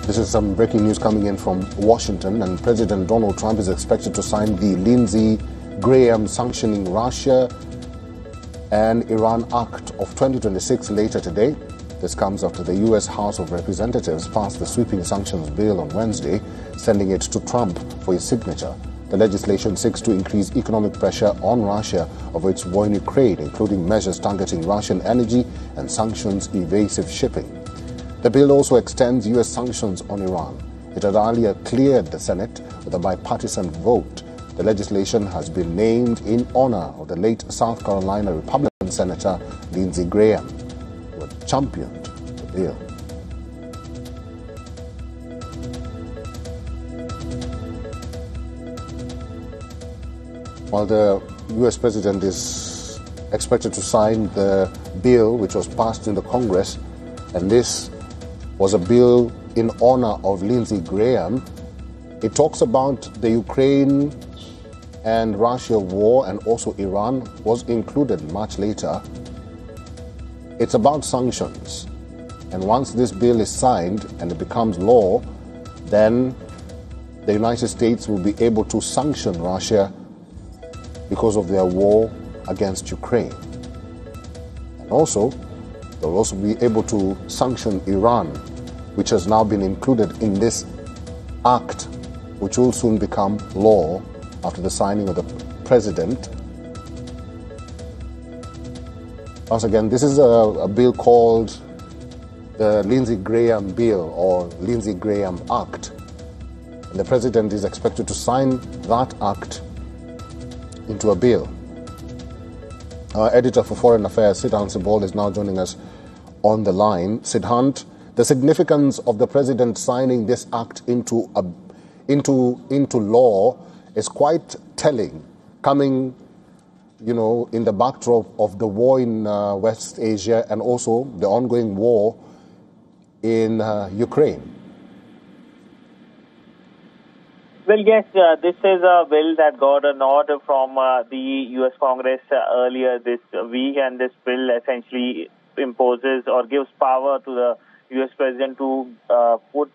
This is some breaking news coming in from Washington, and President Donald Trump is expected to sign the Lindsey Graham sanctioning Russia and Iran Act of 2026 later today. This comes after the U.S. House of Representatives passed the sweeping sanctions bill on Wednesday, sending it to Trump for his signature. The legislation seeks to increase economic pressure on Russia over its war in Ukraine, including measures targeting Russian energy and sanctions evasive shipping. The bill also extends U.S. sanctions on Iran. It had earlier cleared the Senate with a bipartisan vote. The legislation has been named in honor of the late South Carolina Republican Senator Lindsey Graham, who had championed the bill. While the U.S. President is expected to sign the bill which was passed in the Congress, and this was a bill in honor of Lindsey Graham. It talks about the Ukraine and Russia war, and also Iran was included much later. It's about sanctions. And once this bill is signed and it becomes law, then the United States will be able to sanction Russia because of their war against Ukraine. And also, they'll also be able to sanction Iran, which has now been included in this act, which will soon become law after the signing of the president. Once again, this is a bill called the Lindsey Graham Bill or Lindsey Graham Act. And the president is expected to sign that act into a bill. Our editor for Foreign Affairs, Sidhant Sibol, is now joining us on the line. Sidhant, the significance of the president signing this act into law is quite telling, coming, in the backdrop of the war in West Asia and also the ongoing war in Ukraine. Well, yes, this is a bill that got a nod from the U.S. Congress earlier this week, and this bill essentially imposes or gives power to the U.S. president to put